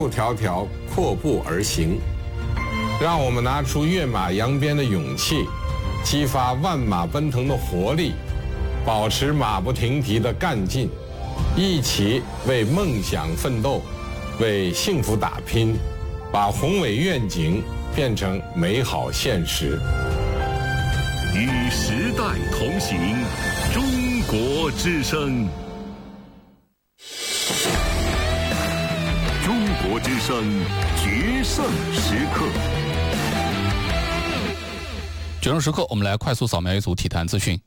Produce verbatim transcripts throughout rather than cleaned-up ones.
路迢迢阔步而行，让我们拿出跃马扬鞭的勇气，激发万马奔腾的活力，保持马不停蹄的干劲，一起为梦想奋斗，为幸福打拼，把宏伟愿景变成美好现实。 与时代同行，中国之声。中国之声决胜时刻。 决胜时刻，我们来快速扫描一组体坛资讯。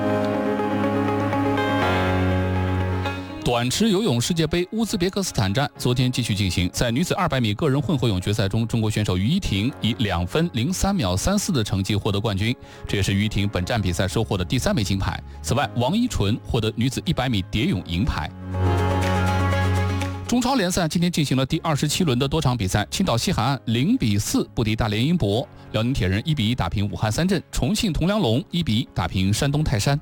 短池游泳世界杯乌兹别克斯坦站昨天继续进行，在女子二百米个人混合泳决赛中，中国选手于依婷以两分零三秒三四的成绩获得冠军，这也是于依婷本站比赛收获的第三枚金牌。此外，王依纯获得女子一百米蝶泳银牌。中超联赛今天进行了第二十七轮的多场比赛，青岛西海岸零比四不敌大连英博，辽宁铁人一比一打平武汉三镇，重庆铜梁龙一比一打平山东泰山。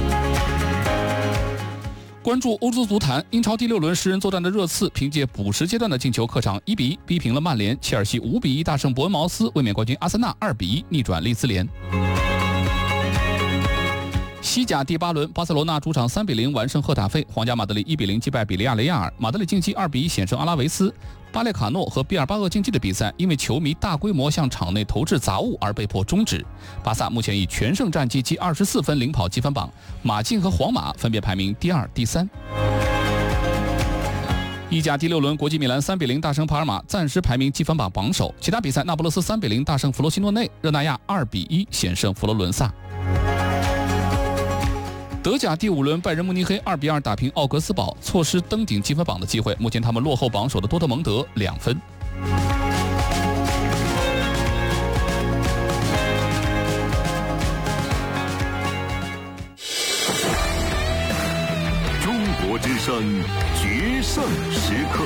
关注欧洲足坛，英超第六轮十人作战的热刺凭借补时阶段的进球，客场一比一逼平了曼联，切尔西五比一大胜伯恩茅斯，卫冕冠军阿森纳二比一逆转利兹联。西甲第八轮，巴塞罗那主场三比零完胜赫塔费，皇家马德里一比零击败比利亚雷亚尔，马德里竞技二比一险胜阿拉维斯。巴列卡诺和毕尔巴鄂竞技的比赛因为球迷大规模向场内投掷杂物而被迫终止。巴萨目前以全胜战绩积二十四分领跑积分榜，马竞和皇马分别排名第二、第三。意甲第六轮，国际米兰三比零大胜帕尔马，暂时排名积分榜榜首。其他比赛，那不勒斯三比零大胜弗罗西诺内，热那亚二比一险胜佛罗伦萨。德甲第五轮，拜仁慕尼黑二比二打平奥格斯堡，错失登顶积分榜的机会。目前他们落后榜首的多特蒙德两分。 中国之声决胜时刻。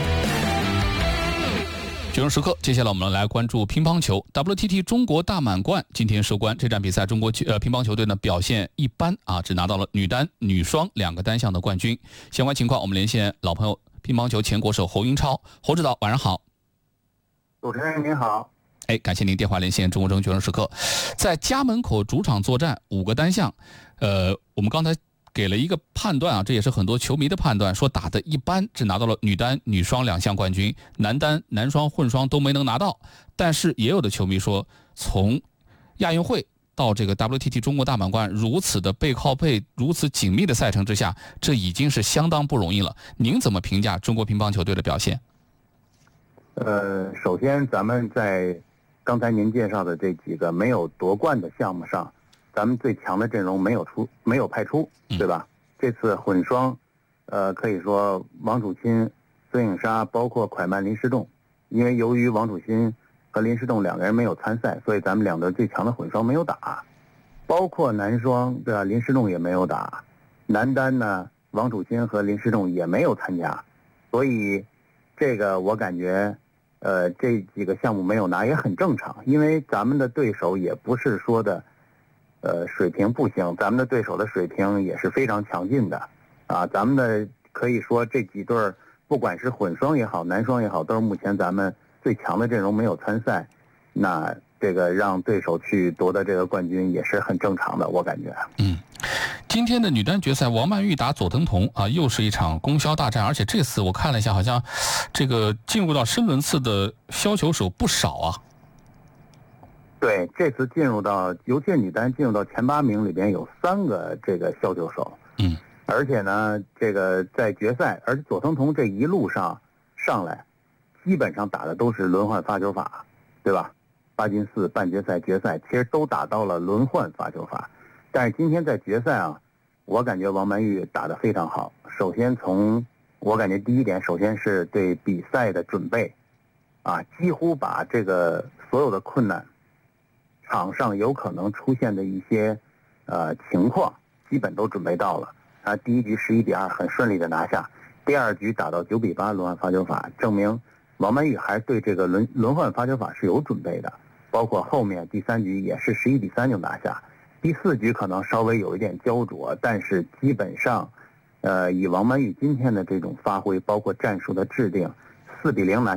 决胜时刻，接下来我们来关注乒乓球 W T T 中国大满贯今天收官。这场比赛，中国呃乒乓球队呢表现一般啊，只拿到了女单、女双两个单项的冠军。相关情况，我们连线老朋友乒乓球前国手侯英超，侯指导，晚上好。 主持人您好。 哎，感谢您电话连线中国之声决胜时刻。在家门口主场作战，五个单项，呃，我们刚才给了一个判断啊，这也是很多球迷的判断，说打得一般，只拿到了女单、女双两项冠军，男单、男双、混双都没能拿到。但是也有的球迷说，从亚运会到这个 W T T 中国大满贯如此的背靠背、如此紧密的赛程之下，这已经是相当不容易了。您怎么评价中国乒乓球队的表现？ 呃，首先咱们在刚才您介绍的这几个没有夺冠的项目上，咱们最强的阵容没有出，没有派出，对吧？嗯、这次混双，呃，可以说王楚钦、孙颖莎，包括蒯曼、林诗栋，因为由于王楚钦和林诗栋两个人没有参赛，所以咱们两队最强的混双没有打。包括男双，对吧？林诗栋也没有打。男单呢，王楚钦和林诗栋也没有参加，所以这个我感觉，呃，这几个项目没有拿也很正常，因为咱们的对手也不是说的。呃，水平不行，咱们的对手的水平也是非常强劲的，啊，咱们的可以说这几对儿，不管是混双也好，男双也好，都是目前咱们最强的阵容没有参赛，那这个让对手去夺得这个冠军也是很正常的，我感觉。 嗯，今天的女单决赛，王曼玉打左藤彤啊，又是一场供销大战，而且这次我看了一下，好像这个进入到深轮次的削球手不少啊。 对，这次进入到，尤其是女单进入到前八名里边有三个这个削球手， 嗯， 而且呢，这个在决赛，而且左藤彤这一路上上来，基本上打的都是轮换发球法，对吧？八进四、半决赛、决赛，其实都打到了轮换发球法。但是今天在决赛啊，我感觉王曼玉打得非常好。首先从我感觉第一点，首先是对比赛的准备，啊，几乎把这个所有的困难。场上有可能出现的一些呃情况，基本都准备到了。啊，第一局十一比二很顺利的拿下，第二局打到九比八轮换发球法，证明王曼玉还对这个轮轮换发球法是有准备的。包括后面第三局也是十一比三就拿下，第四局可能稍微有一点焦灼，但是基本上，呃，以王曼玉今天的这种发挥，包括战术的制定，四比零拿。